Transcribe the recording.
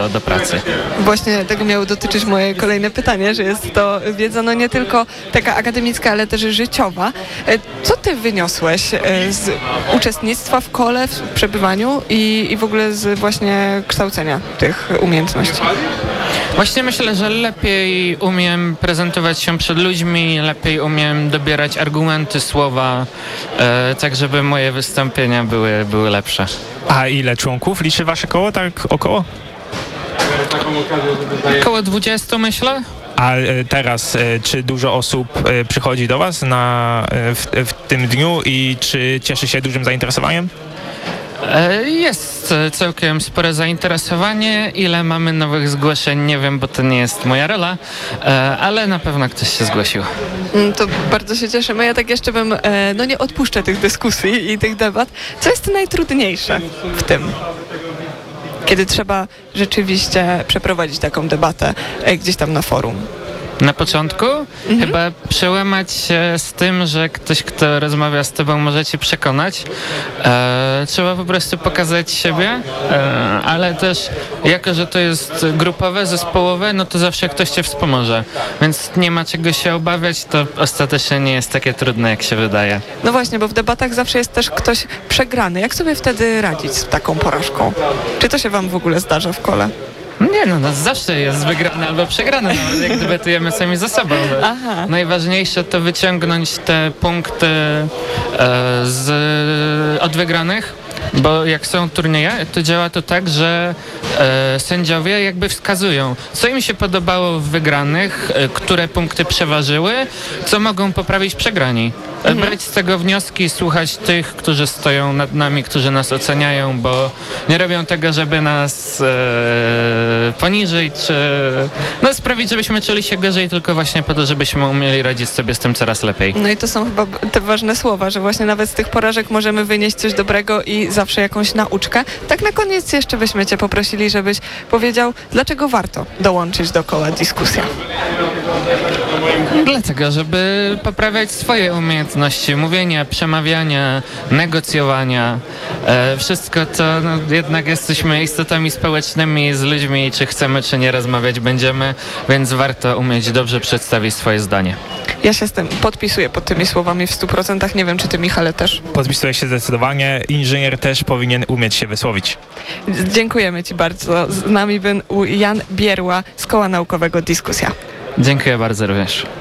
do pracy. Właśnie tego miało dotyczyć moje kolejne pytanie, że jest to wiedza no nie tylko taka akademicka, ale też życiowa. Co ty wyniosłeś z uczestnictwa w kole, w przebywaniu i w ogóle z właśnie kształcenia tych umiejętności? Właśnie myślę, że lepiej umiem prezentować się przed ludźmi, lepiej umiem dobierać argumenty, słowa, tak żeby moje wystąpienia były lepsze. A ile członków liczy wasze koło, tak około? Około 20 myślę. A teraz, czy dużo osób przychodzi do was w tym dniu i czy cieszy się dużym zainteresowaniem? Jest całkiem spore zainteresowanie. Ile mamy nowych zgłoszeń, nie wiem, bo to nie jest moja rola, ale na pewno ktoś się zgłosił. To bardzo się cieszymy. Ja tak jeszcze bym, no nie odpuszczę tych dyskusji i tych debat. Co jest najtrudniejsze w tym? Kiedy trzeba rzeczywiście przeprowadzić taką debatę gdzieś tam na forum. Na początku chyba przełamać się z tym, że ktoś, kto rozmawia z tobą, może cię przekonać. Trzeba po prostu pokazać siebie, ale też jako, że to jest grupowe, zespołowe, no to zawsze ktoś cię wspomoże. Więc nie ma czego się obawiać, to ostatecznie nie jest takie trudne, jak się wydaje. No właśnie, bo w debatach zawsze jest też ktoś przegrany. Jak sobie wtedy radzić z taką porażką? Czy to się wam w ogóle zdarza w kole? Nie no, zawsze jest wygrany albo przegrany, nawet jak debatujemy sami ze sobą. Aha. Najważniejsze to wyciągnąć te punkty od wygranych, bo jak są turnieje, to działa to tak, że sędziowie jakby wskazują, co im się podobało w wygranych, które punkty przeważyły, co mogą poprawić przegrani. Brać z tego wnioski, słuchać tych, którzy stoją nad nami, którzy nas oceniają, bo nie robią tego, żeby nas poniżyć, czy no, sprawić, żebyśmy czuli się gorzej, tylko właśnie po to, żebyśmy umieli radzić sobie z tym coraz lepiej. No i to są chyba te ważne słowa, że właśnie nawet z tych porażek możemy wynieść coś dobrego i zawsze jakąś nauczkę. Tak na koniec jeszcze byśmy cię poprosili, żebyś powiedział, dlaczego warto dołączyć do koła dyskusja. Dlatego, żeby poprawiać swoje umiejętności mówienia, przemawiania, negocjowania. Wszystko to, no, jednak jesteśmy istotami społecznymi, z ludźmi, czy chcemy, czy nie rozmawiać będziemy, więc warto umieć dobrze przedstawić swoje zdanie. Ja się z tym podpisuję pod tymi słowami w 100%. Nie wiem, czy ty, Michale, też. Podpisuję się zdecydowanie. Inżynier też powinien umieć się wysłowić. Dziękujemy ci bardzo. Z nami był Jan Bierła z Koła Naukowego Dyskusja. Dziękuję bardzo również.